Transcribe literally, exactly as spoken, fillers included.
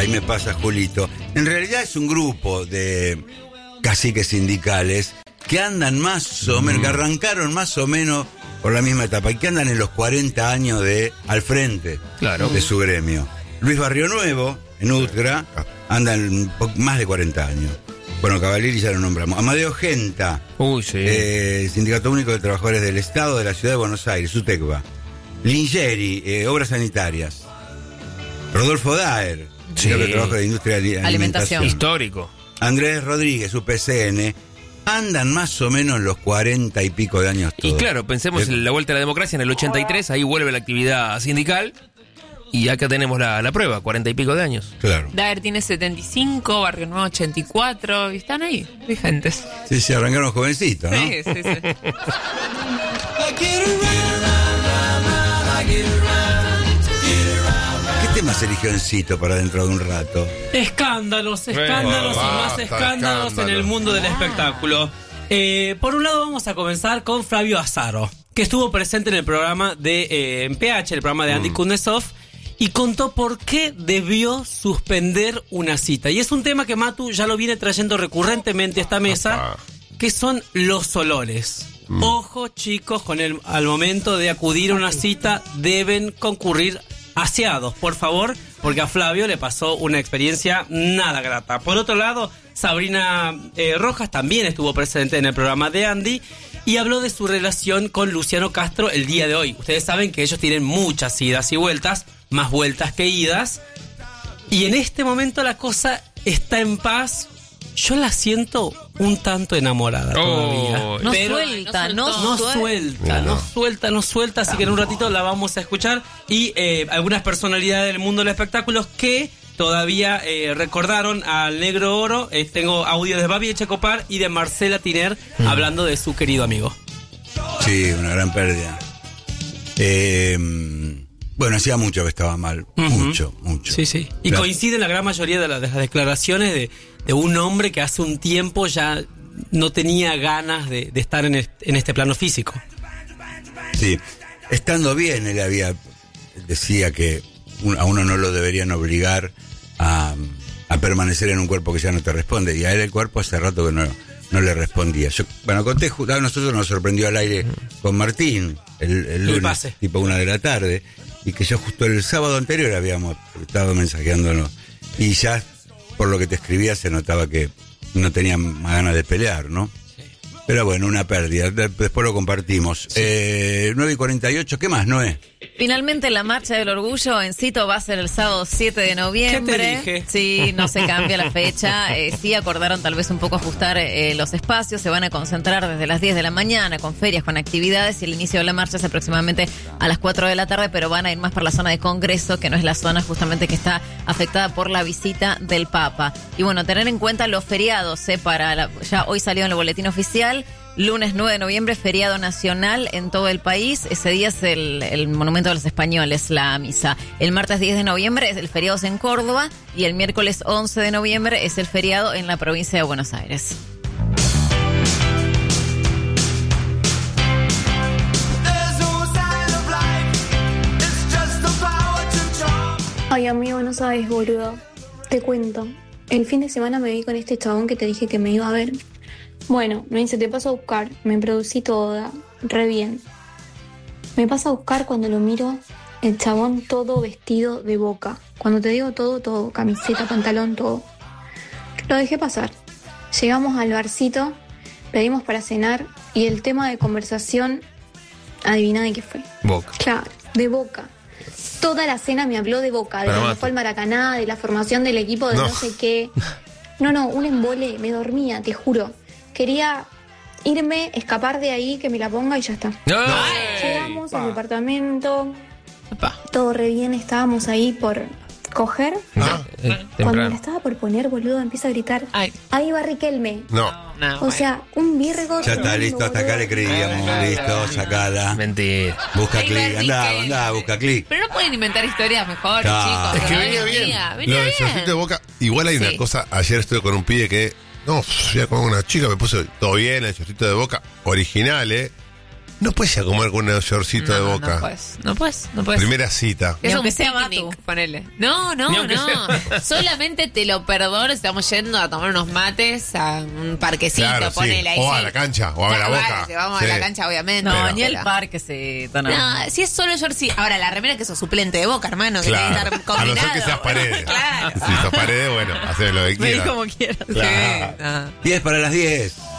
ahí me pasa Julito. En realidad es un grupo de caciques sindicales que andan más o menos, mm. que arrancaron más o menos por la misma etapa y que andan en los cuarenta años de al frente claro. de su gremio. Luis Barrio Nuevo, en Utgra, anda en más de cuarenta años. Bueno, Cavalieri ya lo nombramos. Amadeo Genta, Uy, sí. eh, Sindicato Único de Trabajadores del Estado de la Ciudad de Buenos Aires, UTECBA. Lingeri, eh, Obras Sanitarias. Rodolfo Daer, sí. de Trabajo de Industria de Alimentación. Alimentación. Histórico. Andrés Rodríguez, U P C N. Andan más o menos los cuarenta y pico de años todos. Y claro, pensemos en la vuelta a la democracia en el ochenta y tres, ahí vuelve la actividad sindical. Y acá tenemos la, la prueba, cuarenta y pico de años. Claro. Daer tiene setenta y cinco, Barrio Nuevo ochenta y cuatro, y están ahí, vigentes. Sí, sí, arrancaron jovencitos, ¿no? Sí, sí, sí. ¿Qué temas eligió Encito para dentro de un rato? Escándalos, escándalos Oh, y más basta, escándalos escándalo. en el mundo del espectáculo. Eh, por un lado vamos a comenzar con Flavio Azaro, que estuvo presente en el programa de eh, en P H, el programa de Andy mm. Kuznetsov, y contó por qué debió suspender una cita. Y es un tema que Matu ya lo viene trayendo recurrentemente a esta mesa, que son los olores. Mm. Ojo, chicos, con el al momento de acudir a una cita deben concurrir aseados, por favor, porque a Flavio le pasó una experiencia nada grata. Por otro lado, Sabrina eh, Rojas también estuvo presente en el programa de Andy y habló de su relación con Luciano Castro el día de hoy. Ustedes saben que ellos tienen muchas idas y vueltas, más vueltas que idas, y en este momento la cosa está en paz. Yo la siento un tanto enamorada todavía. Oh, no, pero suelta, no, no suelta, suelta, no suelta, no suelta. Así que en un ratito la vamos a escuchar. Y eh, algunas personalidades del mundo del espectáculo que todavía eh, recordaron al Negro Oro. Eh, tengo audio de Babi Echecopar y de Marcela Tiner mm. hablando de su querido amigo. Sí, una gran pérdida. Eh, bueno, hacía mucho que estaba mal. Uh-huh. Mucho, mucho. Sí, sí. Y claro. coincide en la gran mayoría de, la, de las declaraciones de, de un hombre que hace un tiempo ya no tenía ganas de, de estar en, el, en este plano físico. Sí. Estando bien, él había decía que un, a uno no lo deberían obligar a, a permanecer en un cuerpo que ya no te responde. Y a él el cuerpo hace rato que no, no le respondía. Yo, bueno, conté, a nosotros nos sorprendió al aire con Martín el, el lunes, el tipo una de la tarde. Y que yo justo el sábado anterior habíamos estado mensajeándonos. Y ya, por lo que te escribía, se notaba que no tenía más ganas de pelear, ¿no? Sí. Pero bueno, una pérdida. Después lo compartimos. Sí. Eh, nueve y cuarenta y ocho, ¿qué más, Noé? Finalmente la Marcha del Orgullo en Cito va a ser el sábado siete de noviembre. ¿Qué te dije? Sí, no se cambia la fecha. Eh, sí acordaron tal vez un poco ajustar eh, los espacios. Se van a concentrar desde las diez de la mañana con ferias, con actividades. Y el inicio de la marcha es aproximadamente a las cuatro de la tarde, pero van a ir más por la zona de Congreso, que no es la zona justamente que está afectada por la visita del Papa. Y bueno, tener en cuenta los feriados. Eh, para la, ya hoy salió en el boletín oficial. Lunes nueve de noviembre, feriado nacional en todo el país. Ese día es el, el Monumento de los Españoles, la misa. El martes diez de noviembre es el feriado en Córdoba y el miércoles once de noviembre es el feriado en la provincia de Buenos Aires. Ay, amigo, no sabes, boludo. Te cuento. El fin de semana me vi con este chabón que te dije que me iba a ver. Bueno, me dice, te paso a buscar. Me producí toda, re bien. Me pasa a buscar cuando lo miro, el chabón todo vestido de Boca. Cuando te digo todo, todo, camiseta, pantalón, todo. Lo dejé pasar. Llegamos al barcito, pedimos para cenar y el tema de conversación, adivina de qué fue. Boca. Claro, de Boca. Toda la cena me habló de Boca, de cuando fue al Maracaná, de la formación del equipo, de no, no sé qué. No, no, un embole, me dormía, te juro. Quería irme, escapar de ahí, que me la ponga y ya está. ¡Ay! Llegamos al departamento, Epa. todo re bien, estábamos ahí por coger. No, eh, Cuando me la estaba por poner, boludo, empieza a gritar, Ay. ahí va Riquelme. No. no o bueno. sea, un virgo. Ya está, listo, hasta acá le creíamos. Ay, listo, sacala. Mentira. Busca Ahí clic, andá, Riquelme. andá, busca clic. Pero no pueden inventar historias mejores, No. chicos. Es que pero venía bien. Venía, Lo venía del bien. shortcito de Boca. Igual hay Sí. una cosa. Ayer estuve con un pibe que. No, fui con una chica, me puse todo bien, el shortcito de Boca. Original, ¿eh? No puedes ir a comer con un shortcito no, de Boca. No puedes, no puedes, no puedes. Primera cita. Ni Es aunque un sea picnic, Matu. ponele. No, no, Ni aunque no. sea. Solamente te lo perdono. Estamos yendo a tomar unos mates a un parquecito, Claro, sí. ponele ahí. O a sí. la cancha, o a ver la Claro, Boca. vale, si vamos Sí. a la cancha, obviamente. No, pero- ni el parque se... No, no. No, si es solo short, sí. Ahora, la remera que sos suplente de Boca, hermano, que Claro. tiene que estar A no combinado. ser que seas Paredes. Claro. Si sos Paredes, bueno, haces lo que Vení quieras. como quieras. Claro. Ah. diez para las diez.